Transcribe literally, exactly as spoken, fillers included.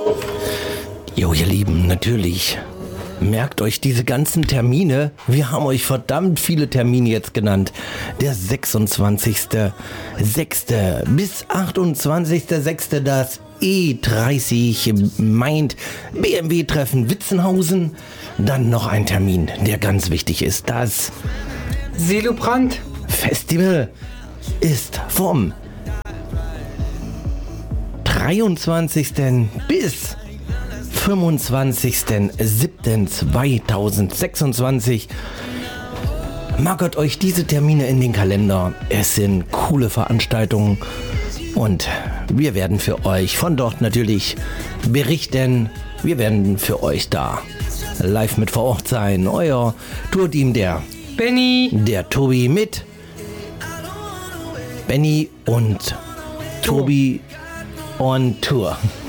Jo, ihr Lieben, natürlich. Merkt euch diese ganzen Termine. Wir haben euch verdammt viele Termine jetzt genannt. Der sechsundzwanzigster sechster bis achtundzwanzigster sechster das E dreißig Mind B M W-Treffen Witzenhausen. Dann noch ein Termin, der ganz wichtig ist. Das Silobrand Festival ist vom dreiundzwanzigsten bis fünfundzwanzigsten siebten zweitausendsechsundzwanzig. Markert euch diese Termine in den Kalender. Es sind coole Veranstaltungen und wir werden für euch von dort natürlich berichten. Wir werden für euch da live mit vor Ort sein. Euer Tourteam, der Benny, der Tobi mit Benny und Tobi on Tour.